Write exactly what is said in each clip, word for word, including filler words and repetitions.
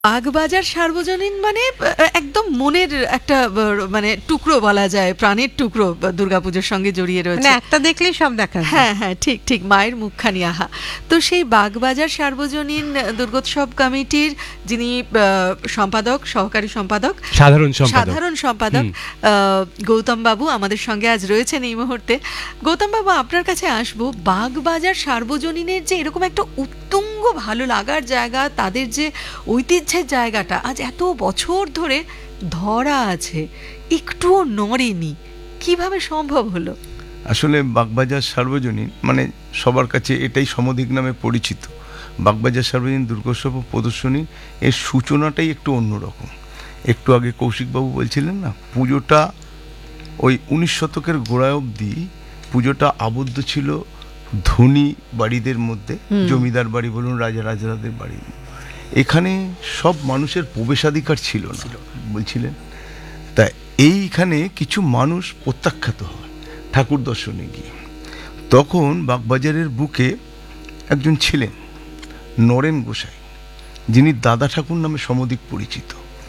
বাগবাজার সার্বজনীন মানে একদম মনের একটা মানে টুকরো বলা যায়, প্রাণের টুকরো দুর্গাপুজোর সঙ্গে জড়িয়ে রয়েছে। মানে একটা দেখলেই সব দেখা যায়। হ্যাঁ হ্যাঁ ঠিক ঠিক, মায়ের মুখখানি আহা। তো সেই বাগবাজার সার্বজনীন দুর্গোৎসব কমিটির যিনি সম্পাদক, সহকারী সম্পাদক, সাধারণ সম্পাদক সাধারণ সম্পাদক গৌতম বাবু আমাদের সঙ্গে আজ রয়েছেন এই মুহূর্তে। গৌতম বাবু, আপনার কাছে আসবো। বাগবাজার সার্বজনীনের যে এরকম একটা উত্তুঙ্গ ভালো লাগার জায়গা, তাদের যে ঐতিহ্য জায়গাটা আজ এত বছর ধরে ধরা আছে, একটুও নড়েনি, কিভাবে সম্ভব হলো? আসলে বাগবাজার সার্বজনীন মানে সবার কাছে এটাই সমধিক নামে পরিচিত। বাগবাজার সার্বজনীন দুর্গোৎসব প্রদর্শনী এর সূচনাটাই একটু অন্যরকম। একটু আগে কৌশিকবাবু বলছিলেন না, পুজোটা ওই উনিশ শতকের গোড়ায় অবধি পুজোটা আবদ্ধ ছিল ধনী বাড়িদের মধ্যে, জমিদার বাড়ি বলুন, রাজা রাজাদের বাড়ি। এখানে সব মানুষের প্রবেশাধিকার ছিল না বলছিলেন। তা এইখানে কিছু মানুষ প্রত্যাখ্যাত হয় ঠাকুর দর্শনে গিয়ে। তখন বাগবাজারের বুকে একজন ছিলেন নরেন গোসাই, যিনি দাদা ঠাকুর নামে সমধিক পরিচিত।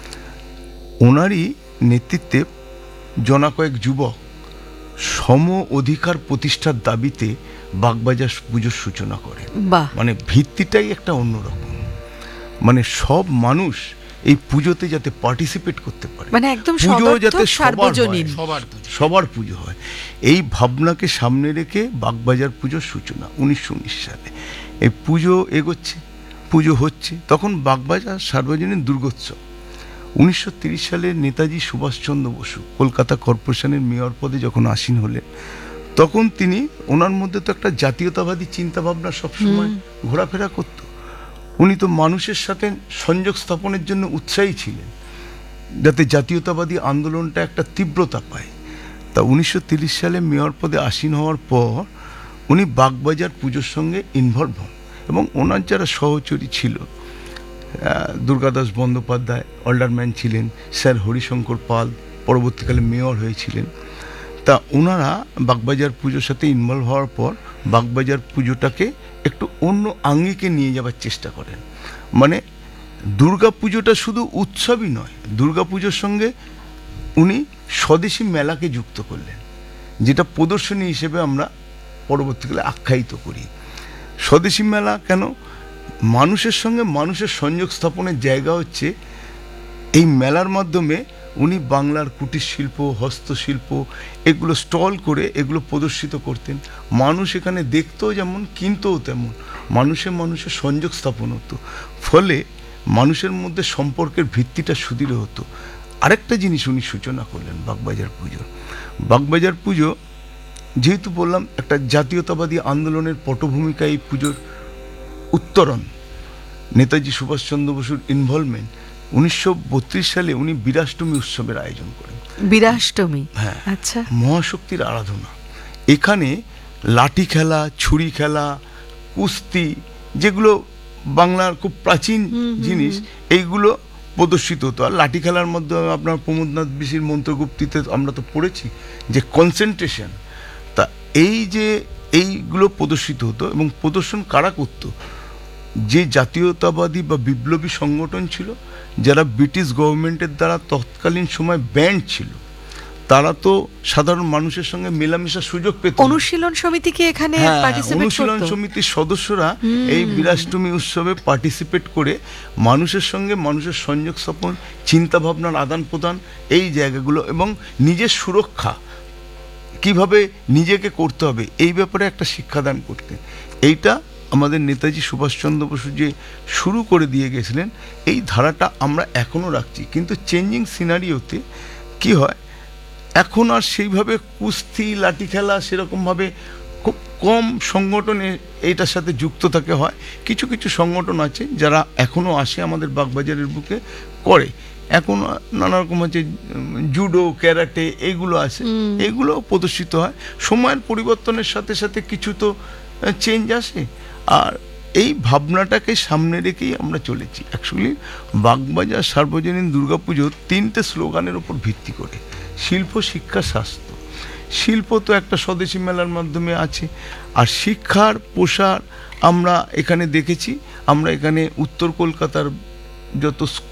ওনারই নেতৃত্বে জনা কয়েক যুবক সম অধিকার প্রতিষ্ঠার দাবিতে বাগবাজার পুজোর সূচনা করে। মানে ভিত্তিটাই একটা অন্যরকম, মানে সব মানুষ এই পুজোতে যাতে পার্টিসিপেট করতে পারে, মানে একদম পুজো যাতে সার্বজনীন সবার পুজো হয়, এই ভাবনাকে সামনে রেখে বাগবাজার পুজোর সূচনা উনিশশো উনিশ সালে। এই পুজো এগোচ্ছে, পুজো হচ্ছে। তখন বাগবাজার সার্বজনীন দুর্গোৎসব উনিশশো তিরিশ সালে নেতাজি সুভাষচন্দ্র বসু কলকাতা কর্পোরেশনের মেয়র পদে যখন আসীন হলেন, তখন তিনি, ওনার মধ্যে তো একটা জাতীয়তাবাদী চিন্তাভাবনা সবসময় ঘোরাফেরা করত। উনি তো মানুষের সাথে সংযোগ স্থাপনের জন্য উৎসাহী ছিলেন, যাতে জাতীয়তাবাদী আন্দোলনটা একটা তীব্রতা পায়। তা উনিশশো তিরিশ সালে মেয়র পদে আসীন হওয়ার পর উনি বাগবাজার পুজোর সঙ্গে ইনভলভ হন, এবং ওনার যারা সহচরী ছিল, দুর্গাদাস বন্দ্যোপাধ্যায় অলডারম্যান ছিলেন, স্যার হরিশঙ্কর পাল পরবর্তীকালে মেয়র হয়েছিলেন। তা ওনারা বাগবাজার পুজোর সাথে ইনভলভ হওয়ার পর বাগবাজার পুজোটাকে একটু অন্য আঙ্গিকে নিয়ে যাওয়ার চেষ্টা করেন। মানে দুর্গা পুজোটা শুধু উৎসবই নয়, দুর্গা পুজোর সঙ্গে উনি স্বদেশী মেলাকে যুক্ত করলেন, যেটা প্রদর্শনী হিসেবে আমরা পরবর্তীকালে আখ্যায়িত করি। স্বদেশী মেলা কেন? মানুষের সঙ্গে মানুষের সংযোগ স্থাপনের জায়গা হচ্ছে এই মেলার মাধ্যমে। উনি বাংলার কুটির শিল্প, হস্তশিল্প এগুলো স্টল করে এগুলো প্রদর্শিত করতেন। মানুষ এখানে দেখতেও যেমন, কিনতেও তেমন, মানুষের মানুষের সংযোগ স্থাপন হতো। ফলে মানুষের মধ্যে সম্পর্কের ভিত্তিটা সুদৃঢ় হতো। আরেকটা জিনিস উনি সূচনা করলেন বাগবাজার পুজো। বাগবাজার পুজো যেহেতু বললাম একটা জাতীয়তাবাদী আন্দোলনের পটভূমিকা, এই পুজোর উত্তরণ, নেতাজি সুভাষচন্দ্র বসুর ইনভলভমেন্ট। উনিশশো বত্রিশ সালে উনি বীরাষ্টমী উৎসবের আয়োজন করেন। বীরাষ্টমী, হ্যাঁ, আচ্ছা, মহাশক্তির আরাধনা। এখানে লাঠি খেলা, ছুরি খেলা, কুস্তি, যেগুলো বাংলার খুব প্রাচীন জিনিস, এইগুলো প্রদর্শিত হতো। আর লাঠি খেলার মধ্যে আপনার প্রমোদনাথ বিশির মন্ত্রগুপ্তিতে আমরা তো পড়েছি যে কনসেন্ট্রেশন। তা এই যে এইগুলো প্রদর্শিত হতো, এবং প্রদর্শন কারা করতো? যে জাতীয়তাবাদী বা বিপ্লবী সংগঠন ছিল, যারা ব্রিটিশ গভর্নমেন্টের দ্বারা তৎকালীন সময় ব্যান্ড ছিল, তারা তো সাধারণ মানুষের সঙ্গে মেলামেশার সুযোগ পেত। অনুশীলন সমিতি কি এখানে পার্টিসিপেট করত? অনুশীলন সমিতির সদস্যরা এই বীরাষ্টমী উৎসবে পার্টিসিপেট করে মানুষের সঙ্গে মানুষের সংযোগ স্থাপন, চিন্তা ভাবনার আদান প্রদান, এই জায়গাগুলো, এবং নিজের সুরক্ষা কিভাবে নিজেকে করতে হবে এই ব্যাপারে একটা শিক্ষাদান করতেন। এইটা আমাদের নেতাজি সুভাষচন্দ্র বসু যে শুরু করে দিয়ে গেছিলেন, এই ধারাটা আমরা এখনও রাখছি। কিন্তু চেঞ্জিং সিনারিওতে কি হয়, এখন আর সেইভাবে কুস্তি, লাঠি খেলা সেরকমভাবে খুব কম সংগঠনে এইটার সাথে যুক্ত থাকে। হয় কিছু কিছু সংগঠন আছে যারা এখনও আসে আমাদের বাগবাজারের বুকে করে। এখন নানা রকম আছে জুডো, ক্যারাটে, এইগুলো আছে, এগুলো প্রদর্শিত হয়। সময়ের পরিবর্তনের সাথে সাথে কিছু তো চেঞ্জ আসে, আর এই ভাবনাটাকে সামনে রেখেই আমরা চলেছি। অ্যাকচুয়ালি বাগবাজার সার্বজনীন দুর্গাপুজো তিনটে স্লোগানের উপর ভিত্তি করে: শিল্প, শিক্ষা, স্বাস্থ্য। শিল্প তো একটা স্বদেশী মেলার মাধ্যমে আছে, আর শিক্ষার প্রসার আমরা এখানে দেখেছি। আমরা এখানে উত্তর কলকাতার যত